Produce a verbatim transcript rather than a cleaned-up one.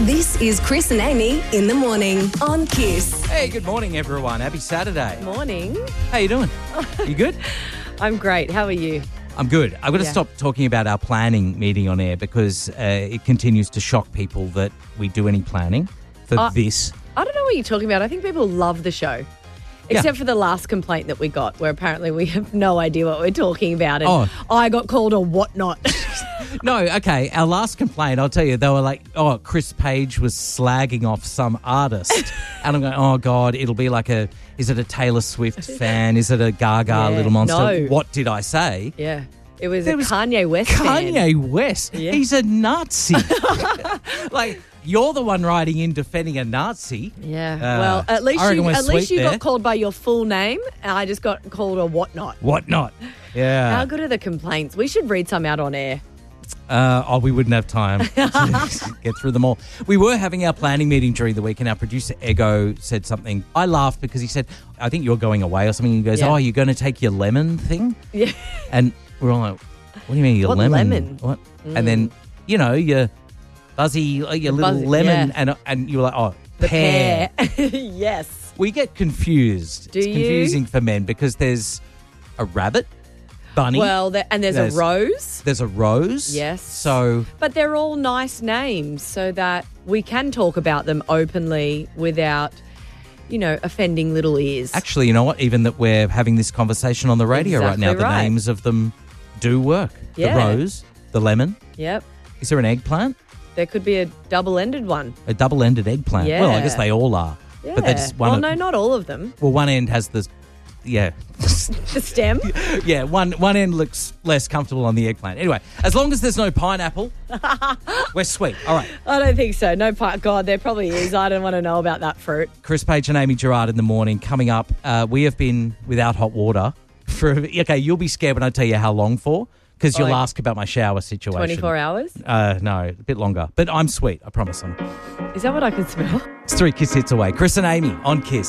This is Chris and Amy in the morning on Kiss. Hey, good morning, everyone. Happy Saturday. Morning. How you doing? You good? I'm great. How are you? I'm good. I've got to Yeah. stop talking about our planning meeting on air because uh, it continues to shock people that we do any planning for Uh, this. I don't know what you're talking about. I think people love the show. Except for the last complaint that we got, where apparently we have no idea what we're talking about. And Oh. I got called a whatnot. No, okay. Our last complaint, I'll tell you, they were like, oh, Chris Page was slagging off some artist. And I'm going, oh, God, it'll be like a, is it a Taylor Swift fan? Is it a Gaga Yeah, little monster? no. What did I say? Yeah. It was There a was Kanye West fan. Kanye West. Yeah. He's a Nazi. Like, you're the one writing in defending a Nazi. Yeah. Uh, well, at least I reckon you, we're at least sweet you there. got called by your full name, and I just got called a whatnot. What not? Yeah. How good are the complaints? We should read some out on air. Uh, oh, we wouldn't have time to get through them all. We were having our planning meeting during the week, and our producer, Ego, said something. I laughed because he said, I think you're going away or something. He goes, Yeah. oh, you're going to take your lemon thing? Yeah. And we're all like, what do you mean your What lemon? lemon? What? And then, you know, your fuzzy, like your little Fuzzy, lemon, yeah. and and you were like, oh, The pear. pear. Yes. We get confused. Do it's you? confusing for men because there's a rabbit, bunny. Well, there, and there's, There's- a rose. There's a rose. Yes. So But they're all nice names so that we can talk about them openly without, you know, offending little ears. actually, you know what? Even that we're having this conversation on the radio right now, Exactly the right. names of them do work. Yeah. The rose, the lemon. Yep. Is there an eggplant? There could be a double-ended one. A double-ended eggplant. Well, I Yeah. guess they all are. Yeah. But that's one. well, of- no, not all of them. Well, one end has the. Yeah. The stem. Yeah, one one end looks less comfortable on the eggplant. Anyway, as long as there's no pineapple, we're sweet. All right. I don't think so. No, pi- God, there probably is. I don't want to know about that fruit. Chris Page and Amy Gerard in the morning. Coming up, uh, we have been without hot water for. Okay, you'll be scared when I tell you how long for, because you'll Oh, ask about my shower situation. twenty-four hours? Uh, no, a bit longer. But I'm sweet. I promise. I'm. Is that what I can smell? It's three Kiss hits away. Chris and Amy on Kiss.